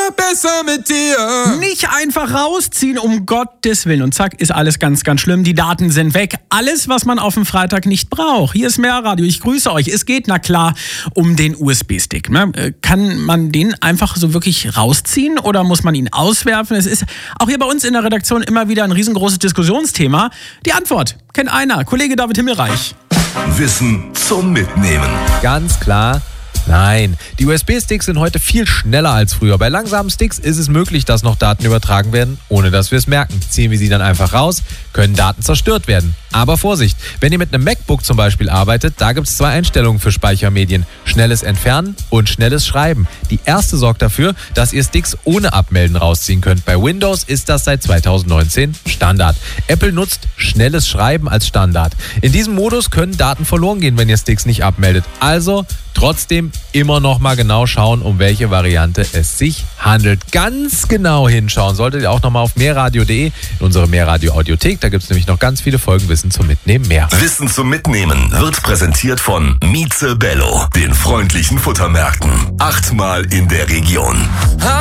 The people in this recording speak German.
immer besser mit dir. Nicht einfach rausziehen, um Gottes Willen. Und zack, ist alles ganz, ganz schlimm. Die Daten sind weg. Alles, was man auf dem Freitag nicht braucht. Hier ist Mehrradio. Ich grüße euch. Es geht, na klar, um den USB-Stick. Ne? Kann man den einfach so wirklich rausziehen oder muss man ihn auswerfen? Es ist auch hier bei uns in der Redaktion immer wieder ein riesengroßes Diskussionsthema. Die Antwort kennt einer. Kollege David Himmelreich. Wissen zum Mitnehmen. Ganz klar. Nein, die USB-Sticks sind heute viel schneller als früher. Bei langsamen Sticks ist es möglich, dass noch Daten übertragen werden, ohne dass wir es merken. Ziehen wir sie dann einfach raus, können Daten zerstört werden. Aber Vorsicht, wenn ihr mit einem MacBook zum Beispiel arbeitet, da gibt es 2 Einstellungen für Speichermedien. Schnelles Entfernen und schnelles Schreiben. Die erste sorgt dafür, dass ihr Sticks ohne Abmelden rausziehen könnt. Bei Windows ist das seit 2019 Standard. Apple nutzt schnelles Schreiben als Standard. In diesem Modus können Daten verloren gehen, wenn ihr Sticks nicht abmeldet. Also trotzdem immer noch mal genau schauen, um welche Variante es sich handelt. Ganz genau hinschauen solltet ihr auch noch mal auf mehrradio.de in unsere Mehrradio-Audiothek. Da gibt es nämlich noch ganz viele Folgen Wissen zum Mitnehmen mehr. Wissen zum Mitnehmen wird präsentiert von Mieze Bello, den freundlichen Futtermärkten. 8-mal in der Region.